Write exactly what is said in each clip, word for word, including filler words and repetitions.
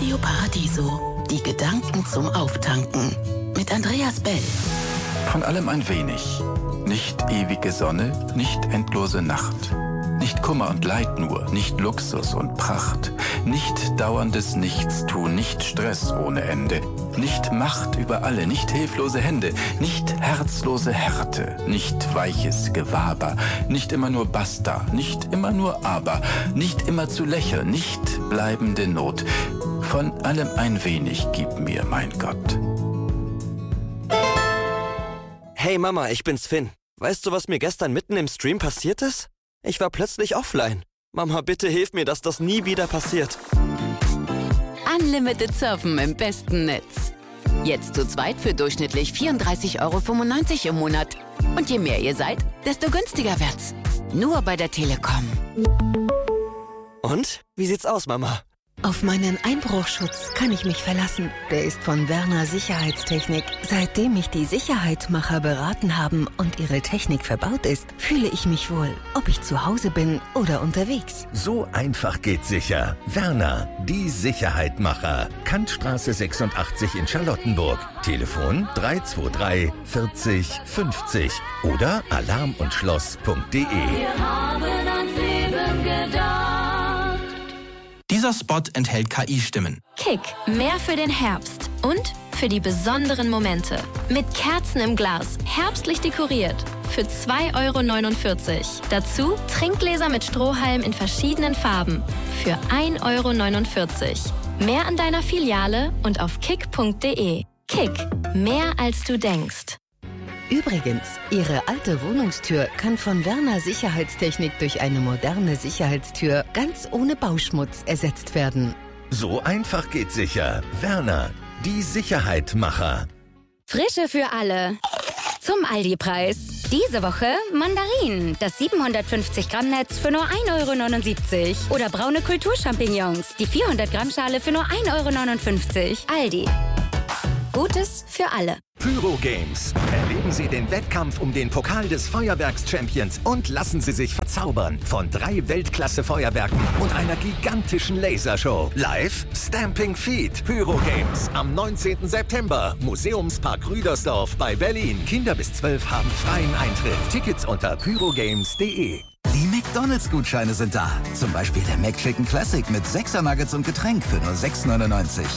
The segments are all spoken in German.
Radio Paradiso. Die Gedanken zum Auftanken. Mit Andreas Bell. Von allem ein wenig. Nicht ewige Sonne, nicht endlose Nacht. Nicht Kummer und Leid nur, nicht Luxus und Pracht. Nicht dauerndes Nichtstun, nicht Stress ohne Ende. Nicht Macht über alle, nicht hilflose Hände. Nicht herzlose Härte, nicht weiches Gewaber. Nicht immer nur Basta, nicht immer nur Aber. Nicht immer zu lächeln, nicht bleibende Not. Von allem ein wenig gib mir, mein Gott. Hey Mama, ich bin's Finn. Weißt du, was mir gestern mitten im Stream passiert ist? Ich war plötzlich offline. Mama, bitte hilf mir, dass das nie wieder passiert. Unlimited Surfen im besten Netz. Jetzt zu zweit für durchschnittlich vierunddreißig Euro fünfundneunzig im Monat. Und je mehr ihr seid, desto günstiger wird's. Nur bei der Telekom. Und? Wie sieht's aus, Mama? Auf meinen Einbruchschutz kann ich mich verlassen. Der ist von Werner Sicherheitstechnik. Seitdem mich die Sicherheitmacher beraten haben und ihre Technik verbaut ist, fühle ich mich wohl, ob ich zu Hause bin oder unterwegs. So einfach geht sicher. Werner, die Sicherheitmacher. Kantstraße sechsundachtzig in Charlottenburg. Telefon drei zwei drei vierzig fünfzig oder alarmundschloss punkt de. Wir haben ans Leben gedacht. Dieser Spot enthält K I-Stimmen. Kick, mehr für den Herbst und für die besonderen Momente. Mit Kerzen im Glas, herbstlich dekoriert. Für zwei Euro neunundvierzig. Dazu Trinkgläser mit Strohhalm in verschiedenen Farben. Für ein Euro neunundvierzig. Mehr an deiner Filiale und auf kick punkt de. Kick, mehr als du denkst. Übrigens, Ihre alte Wohnungstür kann von Werner Sicherheitstechnik durch eine moderne Sicherheitstür ganz ohne Bauschmutz ersetzt werden. So einfach geht sicher. Werner, die Sicherheitmacher. Frische für alle. Zum Aldi-Preis. Diese Woche Mandarinen. Das siebenhundertfünfzig Gramm Netz für nur ein Euro neunundsiebzig. Oder braune Kulturchampignons. Die vierhundert Gramm Schale für nur ein Euro neunundfünfzig. Aldi. Gutes für alle. Pyro Games. Erleben Sie den Wettkampf um den Pokal des Feuerwerks-Champions und lassen Sie sich verzaubern von drei Weltklasse-Feuerwerken und einer gigantischen Lasershow. Live Stamping Feet. Pyro Games am neunzehnten September. Museumspark Rüdersdorf bei Berlin. Kinder bis zwölf haben freien Eintritt. Tickets unter pyrogames punkt de. Die McDonalds-Gutscheine sind da. Zum Beispiel der McChicken Classic mit sechser Nuggets und Getränk für nur sechs neunundneunzig.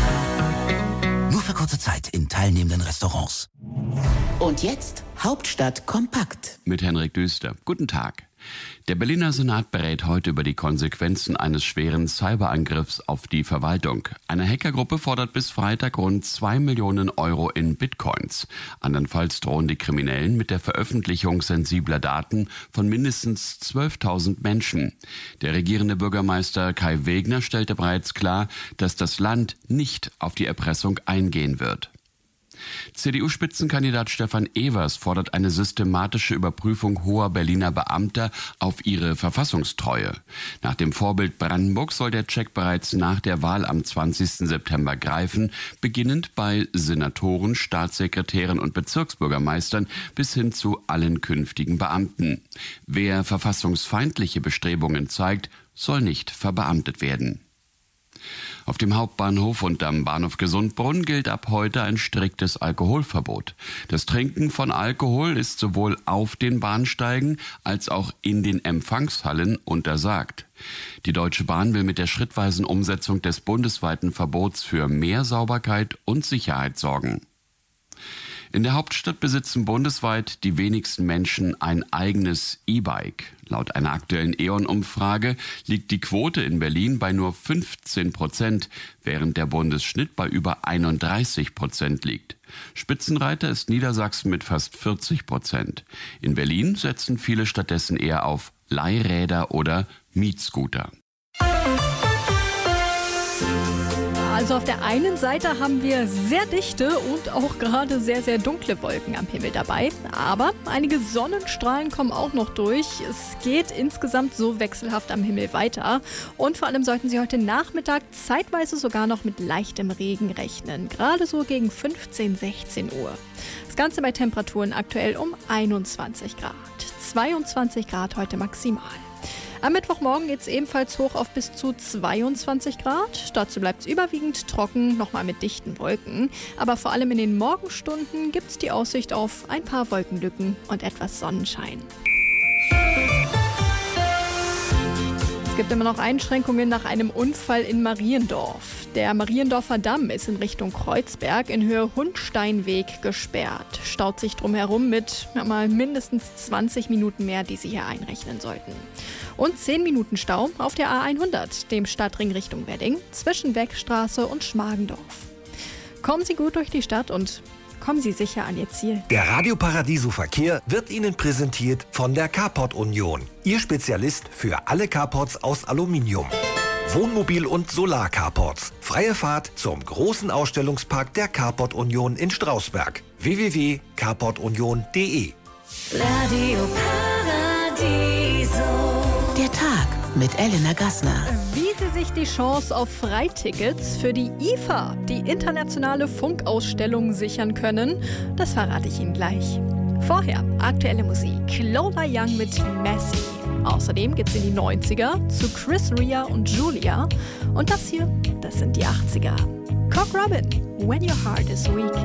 Nur für kurze Zeit in teilnehmenden Restaurants. Und jetzt Hauptstadt kompakt. Mit Henrik Düster. Guten Tag. Der Berliner Senat berät heute über die Konsequenzen eines schweren Cyberangriffs auf die Verwaltung. Eine Hackergruppe fordert bis Freitag rund zwei Millionen Euro in Bitcoins. Andernfalls drohen die Kriminellen mit der Veröffentlichung sensibler Daten von mindestens zwölftausend Menschen. Der regierende Bürgermeister Kai Wegner stellte bereits klar, dass das Land nicht auf die Erpressung eingehen wird. C D U-Spitzenkandidat Stefan Evers fordert eine systematische Überprüfung hoher Berliner Beamter auf ihre Verfassungstreue. Nach dem Vorbild Brandenburg soll der Check bereits nach der Wahl am zwanzigsten September greifen, beginnend bei Senatoren, Staatssekretären und Bezirksbürgermeistern bis hin zu allen künftigen Beamten. Wer verfassungsfeindliche Bestrebungen zeigt, soll nicht verbeamtet werden. Auf dem Hauptbahnhof und am Bahnhof Gesundbrunn gilt ab heute ein striktes Alkoholverbot. Das Trinken von Alkohol ist sowohl auf den Bahnsteigen als auch in den Empfangshallen untersagt. Die Deutsche Bahn will mit der schrittweisen Umsetzung des bundesweiten Verbots für mehr Sauberkeit und Sicherheit sorgen. In der Hauptstadt besitzen bundesweit die wenigsten Menschen ein eigenes E-Bike. Laut einer aktuellen E O N-Umfrage liegt die Quote in Berlin bei nur fünfzehn Prozent, während der Bundesschnitt bei über einunddreißig Prozent liegt. Spitzenreiter ist Niedersachsen mit fast vierzig Prozent. In Berlin setzen viele stattdessen eher auf Leihräder oder Mietscooter. Also auf der einen Seite haben wir sehr dichte und auch gerade sehr, sehr dunkle Wolken am Himmel dabei. Aber einige Sonnenstrahlen kommen auch noch durch. Es geht insgesamt so wechselhaft am Himmel weiter. Und vor allem sollten Sie heute Nachmittag zeitweise sogar noch mit leichtem Regen rechnen. Gerade so gegen fünfzehn, sechzehn Uhr. Das Ganze bei Temperaturen aktuell um einundzwanzig Grad. zweiundzwanzig Grad heute maximal. Am Mittwochmorgen geht es ebenfalls hoch auf bis zu zweiundzwanzig Grad. Dazu bleibt es überwiegend trocken, nochmal mit dichten Wolken. Aber vor allem in den Morgenstunden gibt es die Aussicht auf ein paar Wolkenlücken und etwas Sonnenschein. Es gibt immer noch Einschränkungen nach einem Unfall in Mariendorf. Der Mariendorfer Damm ist in Richtung Kreuzberg in Höhe Hundsteinweg gesperrt. Staut sich drumherum mit ja, mal mindestens zwanzig Minuten mehr, die Sie hier einrechnen sollten. Und zehn Minuten Stau auf der A hundert, dem Stadtring Richtung Wedding, zwischen Wegstraße und Schmargendorf. Kommen Sie gut durch die Stadt und kommen Sie sicher an Ihr Ziel. Der Radio Paradiso Verkehr wird Ihnen präsentiert von der Carport Union. Ihr Spezialist für alle Carports aus Aluminium. Wohnmobil- und Solar-Carports. Freie Fahrt zum großen Ausstellungspark der Carport Union in Strausberg. w w w punkt carport union punkt d e Radio Paradiso. Der Tag mit Elena Gassner. Wie Sie sich die Chance auf Freitickets für die I F A, die internationale Funkausstellung, sichern können, das verrate ich Ihnen gleich. Vorher aktuelle Musik. Lola Young mit Messi. Außerdem geht's in die neunziger zu Chris Rea und Julia. Und das hier, das sind die achtziger. Cock Robin, When Your Heart is Weak.